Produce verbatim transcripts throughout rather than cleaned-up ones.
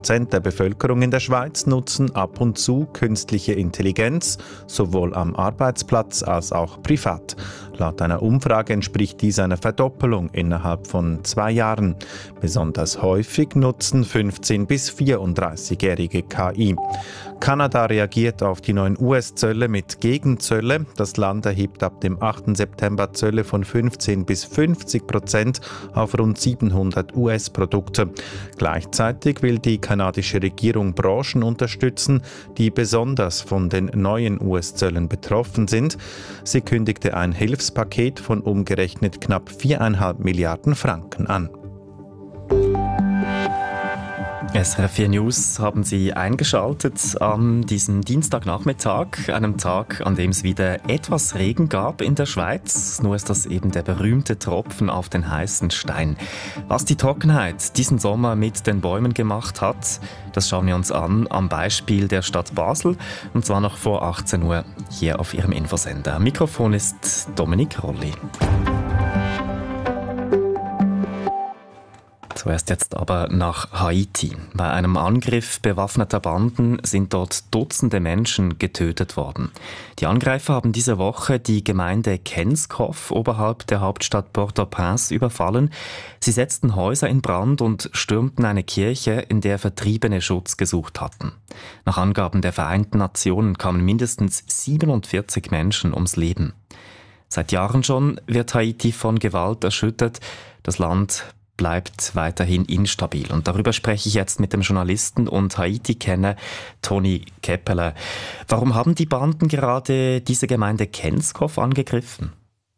Prozent der Bevölkerung in der Schweiz nutzen ab und zu künstliche Intelligenz, sowohl am Arbeitsplatz als auch privat. Laut einer Umfrage entspricht dies einer Verdoppelung innerhalb von zwei Jahren. Besonders häufig nutzen fünfzehn- bis vierunddreißigjährige K I. Kanada reagiert auf die neuen U S-Zölle mit Gegenzölle. Das Land erhebt ab dem achten September Zölle von fünfzehn bis fünfzig Prozent auf rund siebenhundert U S-Produkte. Gleichzeitig will die kanadische Regierung Branchen unterstützen, die besonders von den neuen U S-Zöllen betroffen sind. Sie kündigte ein Hilfspaket von umgerechnet knapp viereinhalb Milliarden Franken an. S R F vier News haben Sie eingeschaltet an diesem Dienstagnachmittag, einem Tag, an dem es wieder etwas Regen gab in der Schweiz. Nur ist das eben der berühmte Tropfen auf den heißen Stein. Was die Trockenheit diesen Sommer mit den Bäumen gemacht hat, das schauen wir uns an am Beispiel der Stadt Basel, und zwar noch vor achtzehn Uhr hier auf Ihrem Infosender. Mikrofon ist Dominik Rolli. Zuerst jetzt aber nach Haiti. Bei einem Angriff bewaffneter Banden sind dort Dutzende Menschen getötet worden. Die Angreifer haben diese Woche die Gemeinde Kenskov oberhalb der Hauptstadt Port-au-Prince überfallen. Sie setzten Häuser in Brand und stürmten eine Kirche, in der Vertriebene Schutz gesucht hatten. Nach Angaben der Vereinten Nationen kamen mindestens siebenundvierzig Menschen ums Leben. Seit Jahren schon wird Haiti von Gewalt erschüttert. Das Land bleibt weiterhin instabil. Und darüber spreche ich jetzt mit dem Journalisten und Haiti-Kenner Toni Keppeler. Warum haben die Banden gerade diese Gemeinde Kenskov angegriffen?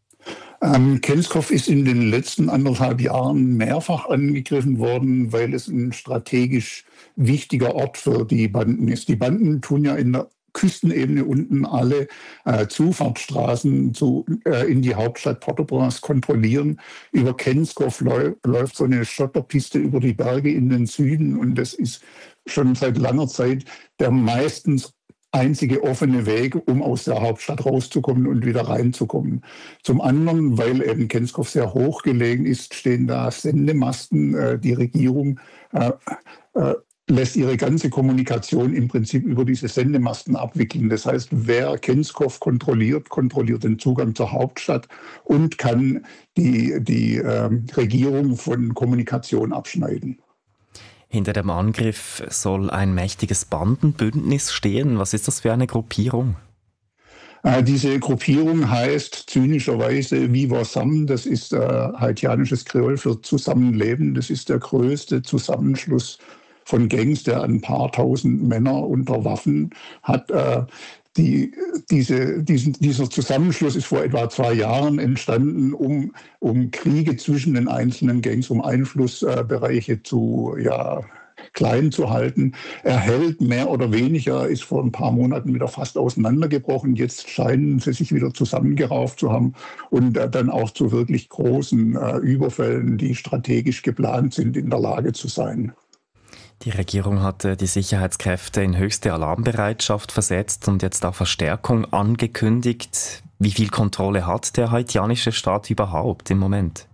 Ähm, Kenskov ist in den letzten anderthalb Jahren mehrfach angegriffen worden, weil es ein strategisch wichtiger Ort für die Banden ist. Die Banden tun ja in der Küstenebene unten alle äh, Zufahrtsstraßen zu, äh, in die Hauptstadt Port-au-Prince kontrollieren. Über Kenskov läu- läuft so eine Schotterpiste über die Berge in den Süden, und das ist schon seit langer Zeit der meistens einzige offene Weg, um aus der Hauptstadt rauszukommen und wieder reinzukommen. Zum anderen, weil eben Kenskov sehr hoch gelegen ist, stehen da Sendemasten. Äh, die Regierung äh, äh, lässt ihre ganze Kommunikation im Prinzip über diese Sendemasten abwickeln. Das heißt, wer Kenskov kontrolliert, kontrolliert den Zugang zur Hauptstadt und kann die, die äh, Regierung von Kommunikation abschneiden. Hinter dem Angriff soll ein mächtiges Bandenbündnis stehen. Was ist das für eine Gruppierung? Äh, diese Gruppierung heißt zynischerweise Vivre Sam. Das ist äh, haitianisches Kreol für Zusammenleben. Das ist der größte Zusammenschluss von Gangs, der ein paar tausend Männer unter Waffen hat. Äh, die, diese, diesen, dieser Zusammenschluss ist vor etwa zwei Jahren entstanden, um, um Kriege zwischen den einzelnen Gangs, um Einflussbereiche zu ja, klein zu halten. Er hält mehr oder weniger, ist vor ein paar Monaten wieder fast auseinandergebrochen. Jetzt scheinen sie sich wieder zusammengerauft zu haben und äh, dann auch zu wirklich großen äh, Überfällen, die strategisch geplant sind, in der Lage zu sein. Die Regierung hatte die Sicherheitskräfte in höchste Alarmbereitschaft versetzt und jetzt auch Verstärkung angekündigt. Wie viel Kontrolle hat der haitianische Staat überhaupt im Moment?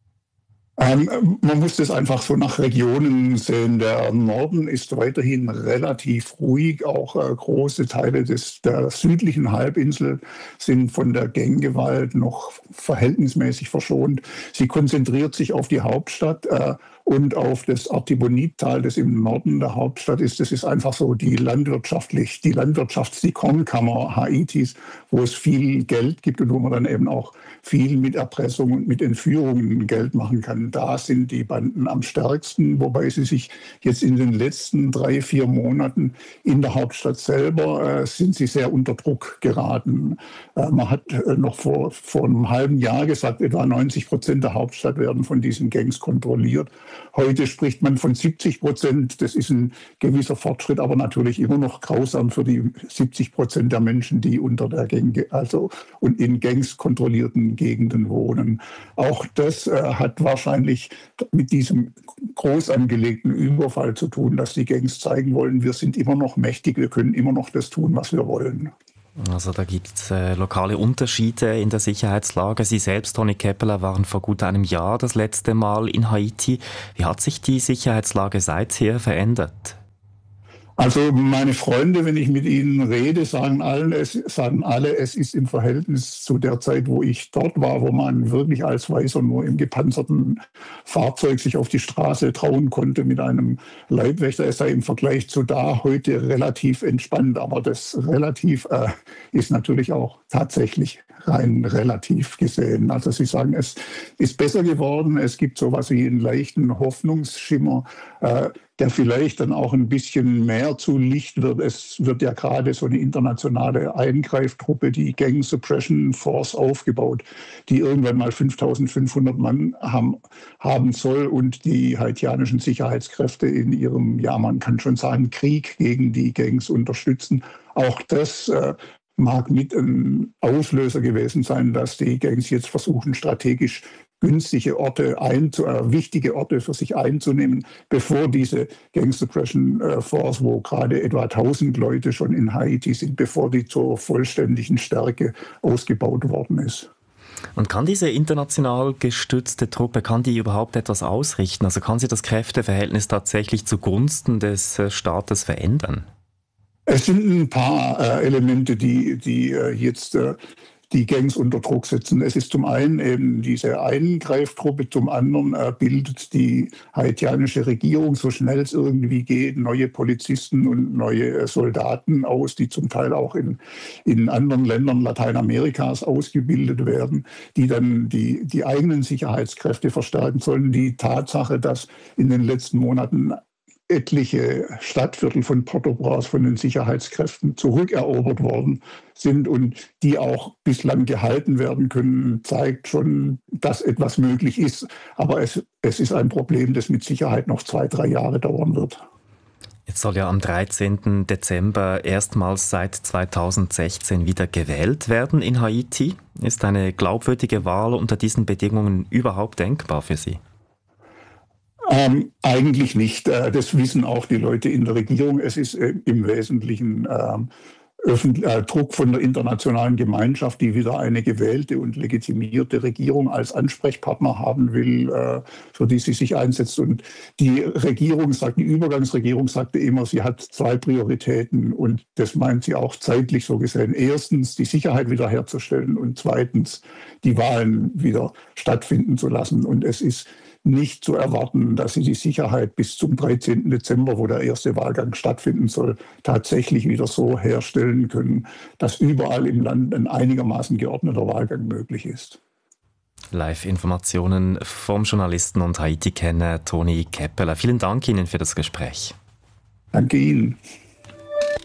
Ähm, man muss das einfach so nach Regionen sehen. Der Norden ist weiterhin relativ ruhig. Auch äh, große Teile des, der südlichen Halbinsel sind von der Ganggewalt noch verhältnismäßig verschont. Sie konzentriert sich auf die Hauptstadt äh, und auf das Artibonite-Tal, das im Norden der Hauptstadt ist. Das ist einfach so die landwirtschaftlich, die Landwirtschafts-, die Kornkammer Haitis, wo es viel Geld gibt und wo man dann eben auch viel mit Erpressung und mit Entführungen Geld machen kann. Da sind die Banden am stärksten, wobei sie sich jetzt in den letzten drei, vier Monaten in der Hauptstadt selber äh, sind sie sehr unter Druck geraten. Äh, man hat äh, noch vor, vor einem halben Jahr gesagt, etwa neunzig Prozent der Hauptstadt werden von diesen Gangs kontrolliert. Heute spricht man von siebzig Prozent. Das ist ein gewisser Fortschritt, aber natürlich immer noch grausam für die siebzig Prozent der Menschen, die unter der Gang, also und in Gangs kontrollierten Gegenden wohnen. Auch das äh, hat wahrscheinlich mit diesem groß angelegten Überfall zu tun, dass die Gangs zeigen wollen, wir sind immer noch mächtig, wir können immer noch das tun, was wir wollen. Also da gibt es äh, lokale Unterschiede in der Sicherheitslage. Sie selbst, Toni Keppeler, waren vor gut einem Jahr das letzte Mal in Haiti. Wie hat sich die Sicherheitslage seither verändert? Also meine Freunde, wenn ich mit ihnen rede, sagen alle, es, sagen alle, es ist im Verhältnis zu der Zeit, wo ich dort war, wo man wirklich als Weißer nur im gepanzerten Fahrzeug sich auf die Straße trauen konnte mit einem Leibwächter. Es sei im Vergleich zu da heute relativ entspannt. Aber das relativ äh, ist natürlich auch tatsächlich rein relativ gesehen. Also Sie sagen, es ist besser geworden. Es gibt so etwas wie einen leichten Hoffnungsschimmer, äh, der vielleicht dann auch ein bisschen mehr zu Licht wird. Es wird ja gerade so eine internationale Eingreiftruppe, die Gang Suppression Force, aufgebaut, die irgendwann mal fünftausendfünfhundert Mann haben, haben soll und die haitianischen Sicherheitskräfte in ihrem, ja man kann schon sagen, Krieg gegen die Gangs unterstützen. Auch das äh, mag mit ein Auslöser gewesen sein, dass die Gangs jetzt versuchen, strategisch günstige Orte, einzu, äh, wichtige Orte für sich einzunehmen, bevor diese Gang Suppression äh, Force, wo gerade etwa tausend Leute schon in Haiti sind, bevor die zur vollständigen Stärke ausgebaut worden ist. Und kann diese international gestützte Truppe, kann die überhaupt etwas ausrichten? Also kann sie das Kräfteverhältnis tatsächlich zugunsten des äh, Staates verändern? Es sind ein paar äh, Elemente, die, die äh, jetzt äh, die Gangs unter Druck setzen. Es ist zum einen eben diese Eingreiftruppe, zum anderen äh, bildet die haitianische Regierung, so schnell es irgendwie geht, neue Polizisten und neue äh, Soldaten aus, die zum Teil auch in, in anderen Ländern Lateinamerikas ausgebildet werden, die dann die, die eigenen Sicherheitskräfte verstärken sollen. Die Tatsache, dass in den letzten Monaten etliche Stadtviertel von Port-au-Prince von den Sicherheitskräften zurückerobert worden sind und die auch bislang gehalten werden können, zeigt schon, dass etwas möglich ist. Aber es, es ist ein Problem, das mit Sicherheit noch zwei, drei Jahre dauern wird. Jetzt soll ja am dreizehnten Dezember erstmals seit zweitausendsechzehn wieder gewählt werden in Haiti. Ist eine glaubwürdige Wahl unter diesen Bedingungen überhaupt denkbar für Sie? Ähm, eigentlich nicht. Äh, das wissen auch die Leute in der Regierung. Es ist äh, im Wesentlichen ähm, Öffentlich- äh, Druck von der internationalen Gemeinschaft, die wieder eine gewählte und legitimierte Regierung als Ansprechpartner haben will, äh, für die sie sich einsetzt. Und die Regierung sagt, die Übergangsregierung sagte immer, sie hat zwei Prioritäten und das meint sie auch zeitlich so gesehen. Erstens die Sicherheit wiederherzustellen und zweitens die Wahlen wieder stattfinden zu lassen. Und es ist nicht zu erwarten, dass sie die Sicherheit bis zum dreizehnten Dezember, wo der erste Wahlgang stattfinden soll, tatsächlich wieder so herstellen können, dass überall im Land ein einigermaßen geordneter Wahlgang möglich ist. Live-Informationen vom Journalisten und Haiti-Kenner Toni Keppeler. Vielen Dank Ihnen für das Gespräch. Danke Ihnen.